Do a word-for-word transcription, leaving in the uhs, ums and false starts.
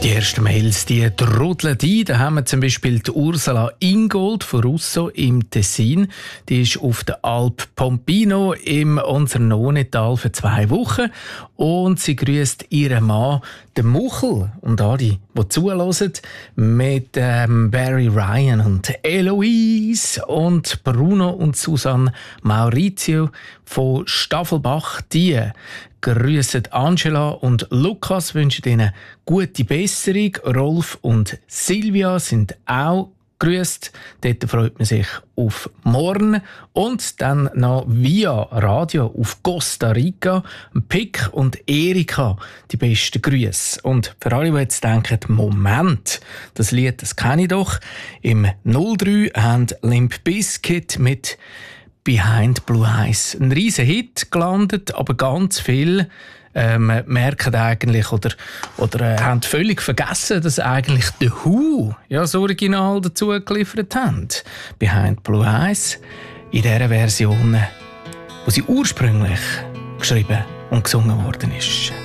Die ersten Mails, die trudeln ein. Da haben wir zum Beispiel die Ursula Ingold von Russo im Tessin. Die ist auf der Alp Pompino im Onsernonetal für zwei Wochen. Und sie grüßt ihren Mann, den Muchel, und alle, die zuhören, mit ähm, Barry Ryan und Eloise und Bruno und Susanne Maurizio von Staffelbach. Die grüßen Angela und Lukas, wünschen ihnen gute Besserung. Rolf und Silvia sind auch grüßt. Dort freut man sich auf morgen. Und dann noch via Radio auf Costa Rica. Pick und Erika, die besten Grüße. Und für alle, die jetzt denken, Moment, das Lied, das kenne ich doch. Im null drei haben Limp Bizkit mit Behind Blue Eyes. Ein riesen Hit gelandet, aber ganz viel ähm, merken eigentlich oder, oder äh, haben völlig vergessen, dass eigentlich The Who ja, das Original dazu geliefert haben. Behind Blue Eyes in der Version, wo sie ursprünglich geschrieben und gesungen worden ist.